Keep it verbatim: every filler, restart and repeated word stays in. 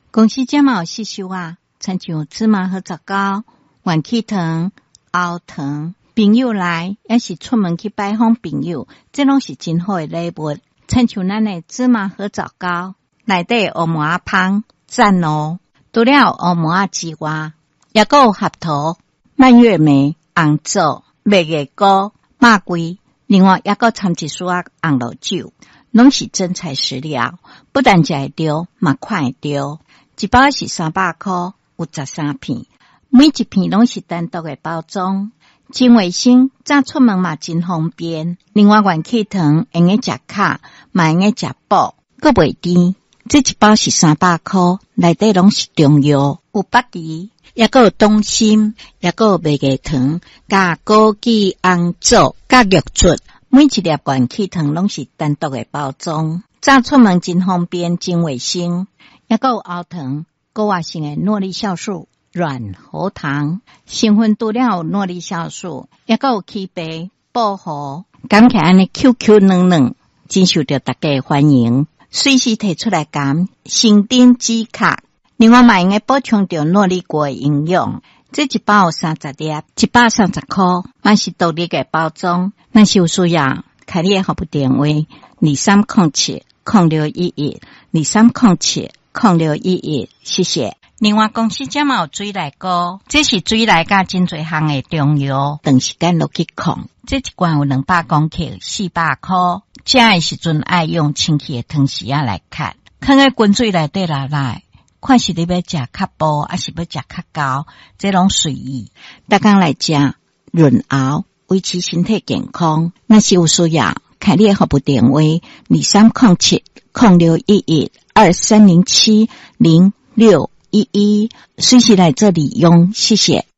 公司这么有细修啊，亲像芝麻和杂糕、元气糖、熬糖，朋友来也是出门去拜访朋友，这拢是真好的礼物。亲像咱的芝麻和杂糕，内底乌麻芳赞哦。除了乌麻之外，也还有合桃、蔓越莓、红枣、麦芽糕、马桂，另外也还有掺一丝仔红露酒，拢是真材实料，不但食会着，嘛看会着。一包是三百块，有十三片，每一片拢是单独的包装，真卫生，早出门嘛真方便。另外元气糖用个食卡，嘛用个食补，阁袂甜。这一包是三百块，内底拢是中药，有北梨，也阁有冬心，也阁有麦芽糖，加枸杞、红枣、加玉竹。每一粒元气糖拢是单独的包装，早出门真方便，真卫生。也阁有熬糖，高活性的诺丽酵素、软喉糖，成分除了有诺丽酵素，也阁有起白、保护，感起来安尼 Q Q 嫩嫩，真受到大家的欢迎。随时提出来讲，生丁止咳，另外嘛用个补充着诺丽果的营养。这一包有三十粒，一百三十块，嘛是独立的包装。若是有需要，开你的服务电话：二三零七零六一一二三零七零六一一，谢谢。另外公司这嘛有水来膏，这是水来加真侪项的中药，长时间落去控。这一罐有两百公克，四百块。食的时阵爱用清气的汤匙仔来看，放在滚水内底来来，看是你要食较薄，还是要食较高，这拢随意。大家来食润喉，维持身体健康。若是有需要，开你的服务电话：二三零七零六一一二三零七零六一一，随时来这里用，谢谢。